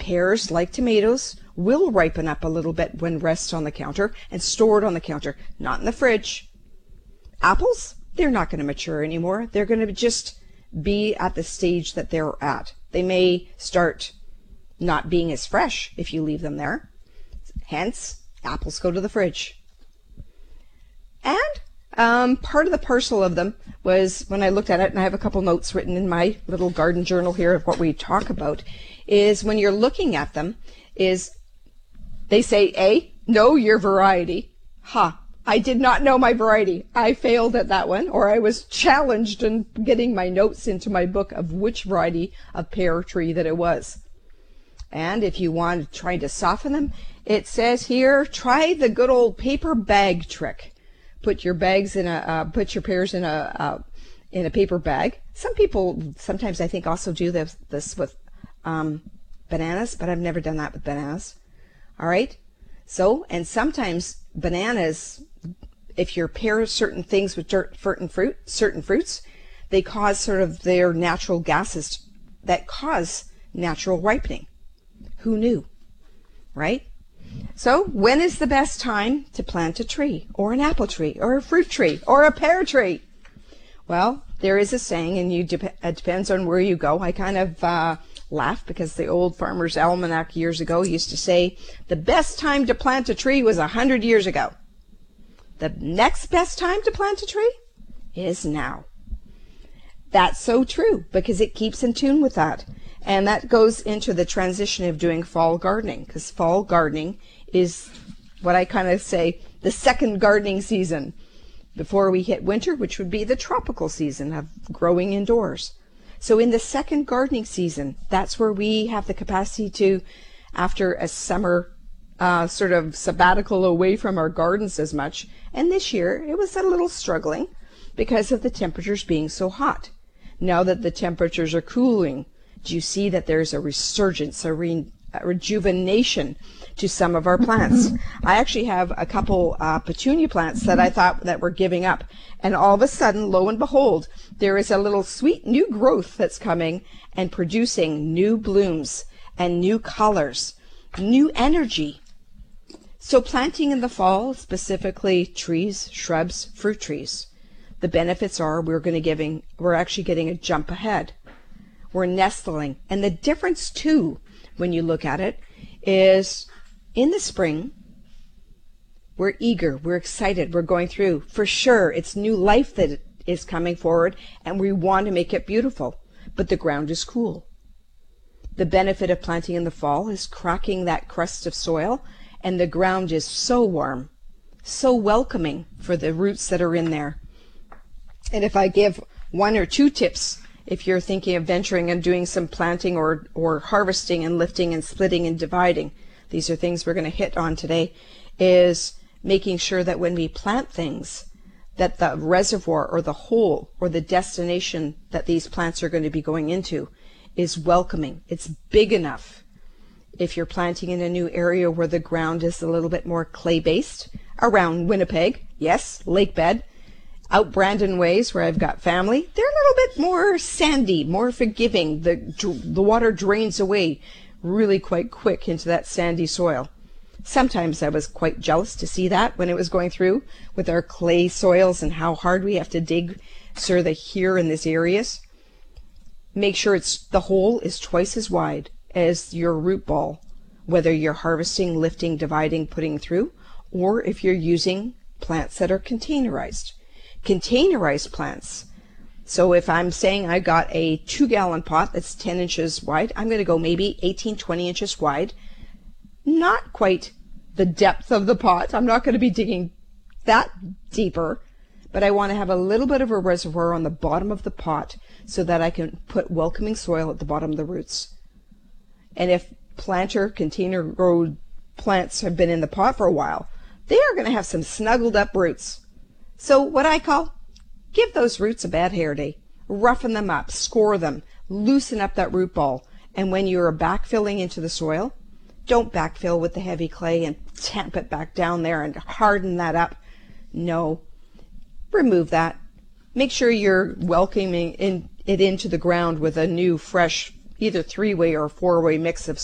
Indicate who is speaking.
Speaker 1: Pears, like tomatoes, will ripen up a little bit when rests on the counter and stored on the counter, not in the fridge. Apples, they're not going to mature anymore. They're going to just be at the stage that they're at. They may start not being as fresh if you leave them there. Hence, apples go to the fridge. And part of the parcel of them was, when I looked at it, and I have a couple notes written in my little garden journal here of what we talk about, is when you're looking at them, is they say, know your variety. I did not know my variety. I failed at that one, or I was challenged in getting my notes into my book of which variety of pear tree that it was. And if you want to try to soften them, it says here, try the good old paper bag trick. Put your pears in a paper bag. Some people sometimes, I think, also do this with bananas, but I've never done that with bananas. All right. So, and sometimes bananas, if you pair certain things with certain fruits, they cause sort of their natural gases that cause natural ripening. Who knew, right? So when is the best time to plant a tree, or an apple tree, or a fruit tree, or a pear tree? Well, there is a saying, and it depends on where you go. I kind of laugh because the old Farmer's Almanac years ago used to say the best time to plant a tree was 100 years ago. The next best time to plant a tree is now. That's so true, because it keeps in tune with that. And that goes into the transition of doing fall gardening, because fall gardening is what I kind of say the second gardening season before we hit winter, which would be the tropical season of growing indoors. So in the second gardening season, that's where we have the capacity to, after a summer sort of sabbatical away from our gardens as much, and this year it was a little struggling because of the temperatures being so hot. Now that the temperatures are cooling, do you see that there's a resurgence, a rejuvenation to some of our plants? I actually have a couple petunia plants that I thought that were giving up. And all of a sudden, lo and behold, there is a little sweet new growth that's coming and producing new blooms and new colors, new energy. So planting in the fall, specifically trees, shrubs, fruit trees, the benefits are we're actually getting a jump ahead. We're nestling. And the difference, too, when you look at it, is in the spring, we're eager, we're excited, we're going through. For sure, it's new life that is coming forward, and we want to make it beautiful. But the ground is cool. The benefit of planting in the fall is cracking that crust of soil, and the ground is so warm, so welcoming for the roots that are in there. And if I give one or two tips, if you're thinking of venturing and doing some planting or harvesting and lifting and splitting and dividing, these are things we're going to hit on today, is making sure that when we plant things, that the reservoir or the hole or the destination that these plants are going to be going into is welcoming. It's big enough. If you're planting in a new area where the ground is a little bit more clay-based, around Winnipeg, yes, lake bed, out Brandon ways where I've got family, they're a little bit more sandy, more forgiving. The water drains away really quite quick into that sandy soil. Sometimes I was quite jealous to see that when it was going through with our clay soils and how hard we have to dig sort of here in these areas. Make sure the hole is twice as wide as your root ball, whether you're harvesting, lifting, dividing, putting through, or if you're using plants that are containerized. Containerized plants. So if I'm saying I got a 2-gallon pot that's 10 inches wide, I'm going to go maybe 18, 20 inches wide. Not quite the depth of the pot. I'm not going to be digging that deeper, but I want to have a little bit of a reservoir on the bottom of the pot so that I can put welcoming soil at the bottom of the roots. And if container grown plants have been in the pot for a while, they are going to have some snuggled up roots. So what I call, give those roots a bad hair day. Roughen them up, score them, loosen up that root ball. And when you're backfilling into the soil, don't backfill with the heavy clay and tamp it back down there and harden that up. No, remove that. Make sure you're welcoming it into the ground with a new, fresh, either 3-way or 4-way mix of